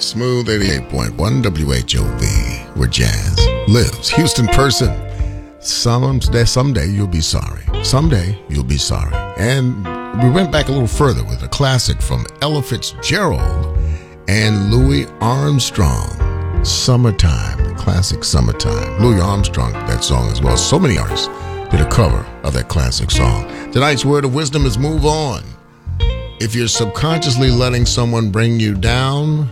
Smooth 88.1 WHOV, where jazz lives. Houston person. Someday you'll be sorry. Someday you'll be sorry. And we went back a little further with a classic from Ella Fitzgerald and Louis Armstrong. Summertime, classic Summertime. Louis Armstrong did that song as well. So many artists did a cover of that classic song. Tonight's word of wisdom is move on. If you're subconsciously letting someone bring you down,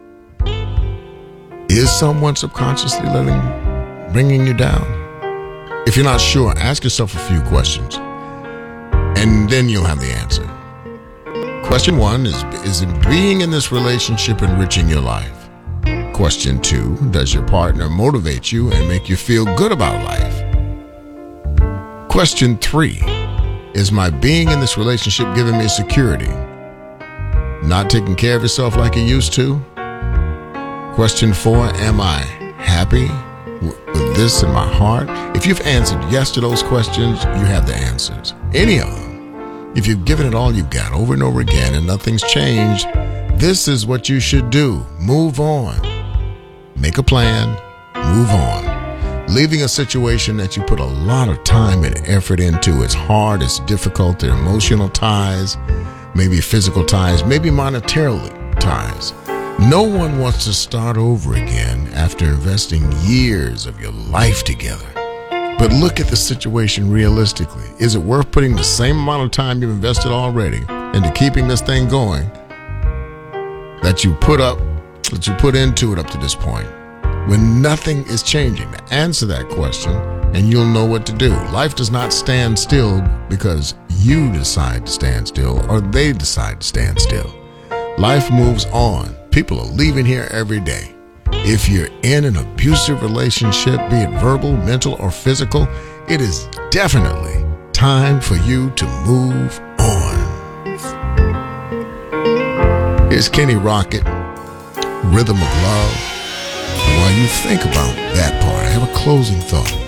is someone subconsciously bringing you down? If you're not sure, ask yourself a few questions, and then you'll have the answer. Question 1 is being in this relationship enriching your life? Question 2, does your partner motivate you and make you feel good about life? Question 3, is my being in this relationship giving me security? Not taking care of yourself like you used to? Question 4, am I happy with this in my heart? If you've answered yes to those questions, you have the answers. Any of them. If you've given it all you've got over and over again and nothing's changed, this is what you should do. Move on. Make a plan. Move on. Leaving a situation that you put a lot of time and effort into. It's hard, it's difficult. There are emotional ties, maybe physical ties, maybe monetarily ties. No one wants to start over again after investing years of your life together. But look at the situation realistically. Is it worth putting the same amount of time you've invested already into keeping this thing going that you put into it up to this point when nothing is changing? Answer that question and you'll know what to do. Life does not stand still because you decide to stand still or they decide to stand still. Life moves on. People are leaving here every day. If you're in an abusive relationship, be it verbal, mental, or physical, it is definitely time for you to move on. Here's Kenny Rocket, Rhythm of Love. And while you think about that part, I have a closing thought.